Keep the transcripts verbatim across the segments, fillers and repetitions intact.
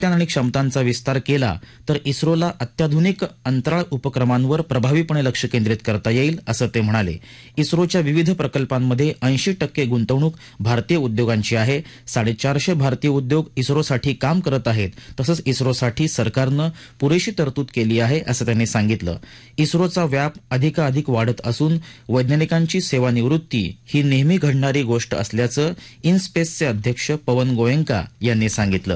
सामर्थ्य आणि क्षमतांचा विस्तार केला तर इस्रोला अत्याधुनिक अंतराळ उपक्रमांवर प्रभावीपणे लक्ष केंद्रित करता येईल असं ते म्हणाले. इस्रोच्या विविध प्रकल्पांमध्ये ऐंशी टक्के गुंतवणूक भारतीय उद्योगांची आहे. साडेचारशे भारतीय उद्योग इस्रोसाठी काम करत आहेत. तसंच इस्रोसाठी सरकारनं पुरेशी तरतूद केली आहे असं त्यांनी सांगितलं. इस्रोचा व्याप अधिकाधिक वाढत असून वैज्ञानिकांची सेवानिवृत्ती ही नेहमी घडणारी गोष्ट असल्याचं इनस्पेसचे अध्यक्ष पवन गोयंका यांनी सांगितलं.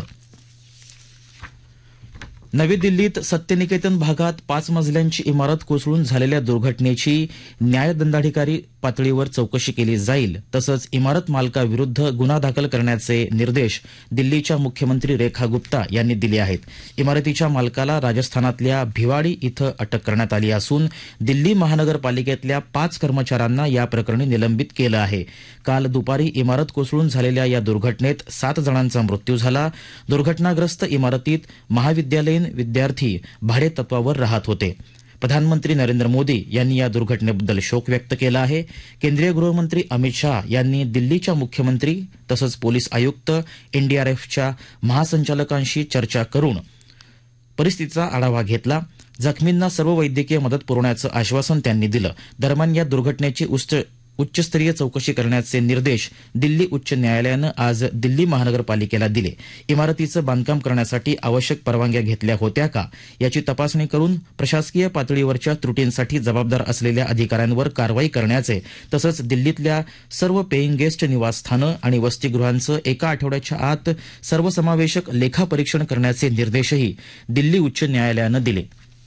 नवी दिल्लीत सत्यनिकेतन भागात पाच मजल्यांची इमारत कोसळून झालेल्या दुर्घटनेची न्यायदंडाधिकारी पातळीवर चौकशी केली जाईल. तसंच इमारत मालकाविरुद्ध गुन्हा दाखल करण्याचे निर्देश दिल्लीच्या मुख्यमंत्री रेखा गुप्ता यांनी दिले आहेत. इमारतीच्या मालकाला राजस्थानातल्या भिवाडी इथं अटक करण्यात आली असून दिल्ली महानगरपालिकेतल्या पाच कर्मचाऱ्यांना या प्रकरणी निलंबित केलं आहे. काल दुपारी इमारत कोसळून झालेल्या या दुर्घटनेत सात जणांचा मृत्यू झाला. दुर्घटनाग्रस्त इमारतीत महाविद्यालयीन विद्यार्थी भाडेतत्वावर राहत होते. प्रधानमंत्री नरेंद्र मोदी यांनी या दुर्घटनेबद्दल शोक व्यक्त केला आहे. केंद्रीय गृहमंत्री अमित शाह यांनी दिल्लीच्या मुख्यमंत्री तसंच पोलीस आयुक्त, एनडीआरएफच्या महासंचालकांशी चर्चा करून परिस्थितीचा आढावा घेतला. जखमींना सर्व वैद्यकीय मदत पुरवण्याचं आश्वासन त्यांनी दिलं. दरम्यान या दुर्घटनेची उच्चस्तरीय चौकशी करण्याचे निर्देश दिल्ली उच्च न्यायालयानं आज दिल्ली महानगरपालिकेला दिले. इमारतीचं बांधकाम करण्यासाठी आवश्यक परवानग्या घेतल्या होत्या का याची तपासणी करून प्रशासकीय पातळीवरच्या त्रुटींसाठी जबाबदार असलेल्या अधिकाऱ्यांवर कारवाई करण्याचे तसंच दिल्लीतल्या सर्व पेईंग गेस्ट निवासस्थानं आणि वसतिगृहांचं एका आठवड्याच्या आत सर्वसमावेशक लेखापरीक्षण करण्याचे निर्देशही दिल्ली उच्च न्यायालयानं दिले.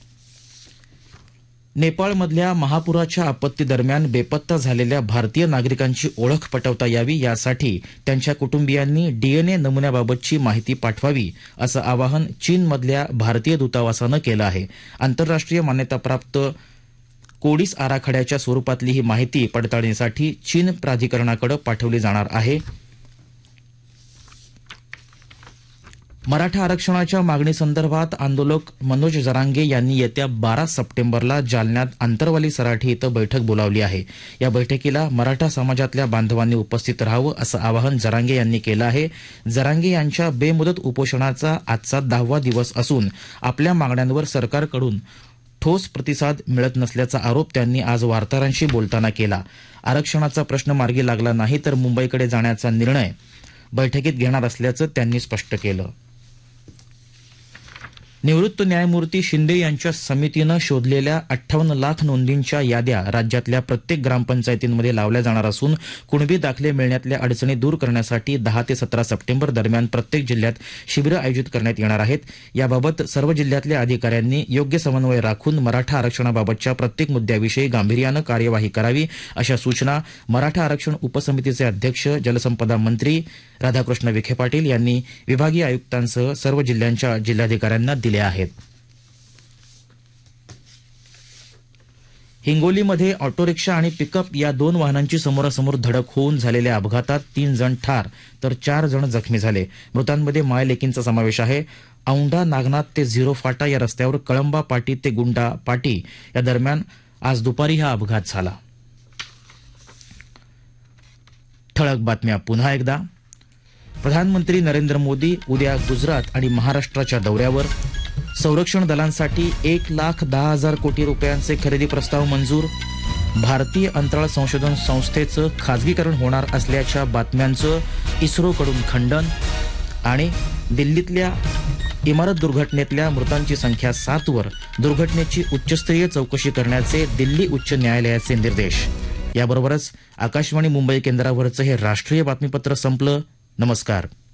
नेपाळमधल्या महापुराच्या आपत्तीदरम्यान बेपत्ता झालेल्या भारतीय नागरिकांची ओळख पटवता यावी यासाठी त्यांच्या कुटुंबियांनी डीएनए नमुन्याबाबतची माहिती पाठवावी असं आवाहन चीनमधल्या भारतीय दूतावासानं केलं आहे. आंतरराष्ट्रीय मान्यताप्राप्त कोडीस आराखड्याच्या स्वरूपातली ही माहिती पडताळणीसाठी चीन प्राधिकरणाकडे पाठवली जाणार आहे. मराठा आरक्षणाच्या मागणीसंदर्भात आंदोलक मनोज जरांगे यांनी येत्या बारा सप्टेंबरला जालन्यात आंतरवाली सराठी इथं बैठक बोलावली आहे. या बैठकीला मराठा समाजातल्या बांधवांनी उपस्थित राहावं असं आवाहन जरांगे यांनी केलं आहे. जरांगे यांच्या बेमुदत उपोषणाचा आजचा दहावा दिवस असून आपल्या मागण्यांवर सरकारकडून ठोस प्रतिसाद मिळत नसल्याचा आरोप त्यांनी आज वार्ताहरांशी बोलताना केला. आरक्षणाचा प्रश्न मार्गी लागला नाही तर मुंबईकडे जाण्याचा निर्णय बैठकीत घेणार असल्याचं त्यांनी स्पष्ट केलं. निवृत्त न्यायमूर्ती शिंदे यांच्या समितीनं शोधलेल्या अठ्ठावन्न लाख नोंदींच्या याद्या राज्यातल्या प्रत्येक ग्रामपंचायतींमध्ये लावल्या जाणार असून कुणबी दाखले मिळण्यातल्या अडचणी दूर करण्यासाठी दहा ते सतरा सप्टेंबर दरम्यान प्रत्येक जिल्ह्यात शिबिरं आयोजित करण्यात येणार आहेत. याबाबत सर्व जिल्ह्यातल्या अधिकाऱ्यांनी योग्य समन्वय राखून मराठा आरक्षणाबाबतच्या प्रत्येक मुद्द्याविषयी गांभीर्यानं कार्यवाही करावी अशा सूचना मराठा आरक्षण उपसमितीचे अध्यक्ष जलसंपदा मंत्री राधाकृष्ण विखे पाटील यांनी विभागीय आयुक्तांसह सर्व जिल्ह्यांच्या जिल्हाधिकाऱ्यांना दिल्या आहेत. हिंगोलीमध्ये ऑटो रिक्षा आणि पिकअप या दोन वाहनांची समोरासमोर धडक होऊन झालेल्या अपघातात तीन जण ठार तर चार जण जखमी झाले. मृतांमध्ये मायलेकींचा समावेश आहे. औंढा नागनाथ ते झिरो फाटा या रस्त्यावर कळंबा पाटी ते गुंडा पाटी या दरम्यान आज दुपारी हा अपघात झाला. ठळक बातम्या पुन्हा एकदा. प्रधानमंत्री नरेंद्र मोदी उद्या गुजरात आणि महाराष्ट्राच्या दौऱ्यावर. संरक्षण दलांसाठी एक लाख दहा हजार कोटी रुपयांचे खरेदी प्रस्ताव मंजूर. भारतीय अंतराळ संशोधन संस्थेचं खाजगीकरण होणार असल्याच्या बातम्यांचं इस्रोकडून खंडन. आणि दिल्लीतल्या इमारत दुर्घटनेतल्या मृतांची संख्या सातवर. दुर्घटनेची उच्चस्तरीय चौकशी करण्याचे दिल्ली उच्च न्यायालयाचे निर्देश. याबरोबरच आकाशवाणी मुंबई केंद्रावरचं हे राष्ट्रीय बातमीपत्र संपलं. नमस्कार.